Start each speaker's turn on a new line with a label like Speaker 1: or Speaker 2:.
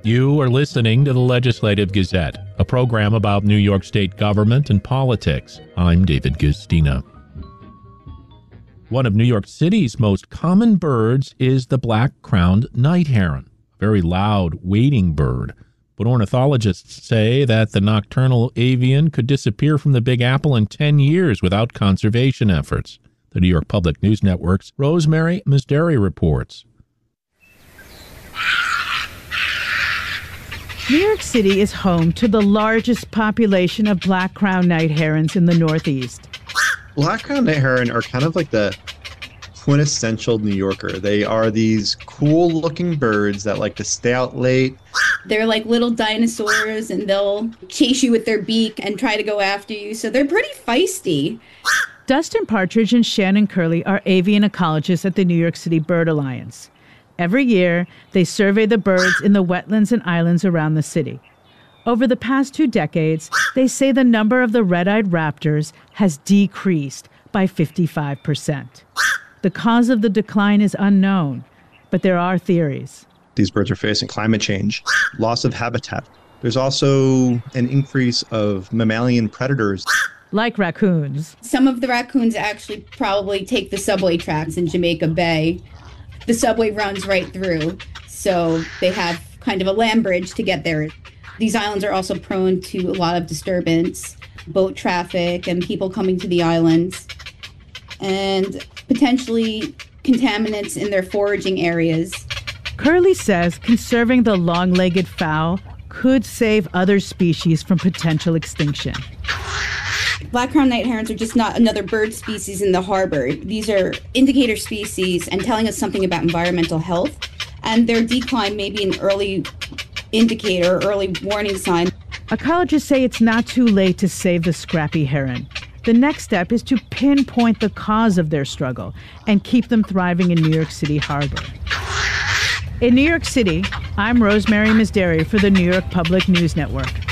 Speaker 1: You are listening to the Legislative Gazette, a program about New York State government and politics. I'm David Guistina. One of New York City's most common birds is the black-crowned night heron, a very loud, wading bird. But ornithologists say that the nocturnal avian could disappear from the Big Apple in 10 years without conservation efforts. The New York Public News Network's Rosemary Misderi reports.
Speaker 2: New York City is home to the largest population of black-crowned night herons in the Northeast.
Speaker 3: Black-crowned night heron are kind of like the quintessential New Yorker. They are these cool-looking birds that like to stay out late.
Speaker 4: They're like little dinosaurs, and they'll chase you with their beak and try to go after you, so they're pretty feisty.
Speaker 2: Dustin Partridge and Shannon Curley are avian ecologists at the New York City Bird Alliance. Every year, they survey the birds in the wetlands and islands around the city. Over the past 2 decades, they say the number of the red-eyed raptors has decreased by 55%. The cause of the decline is unknown, but there are theories.
Speaker 3: These birds are facing climate change, loss of habitat. There's also an increase of mammalian predators.
Speaker 2: Like raccoons.
Speaker 4: Some of the raccoons actually probably take the subway tracks in Jamaica Bay. The subway runs right through, so they have kind of a land bridge to get there. These islands are also prone to a lot of disturbance, boat traffic, and people coming to the islands, and potentially contaminants in their foraging areas.
Speaker 2: Curley says conserving the long-legged fowl could save other species from potential extinction.
Speaker 4: Black-crowned night herons are just not another bird species in the harbor. These are indicator species and telling us something about environmental health, and their decline may be an early indicator, early warning sign.
Speaker 2: Ecologists say it's not too late to save the scrappy heron. The next step is to pinpoint the cause of their struggle and keep them thriving in New York City Harbor. In New York City, I'm Rosemary Misderi for the New York Public News Network.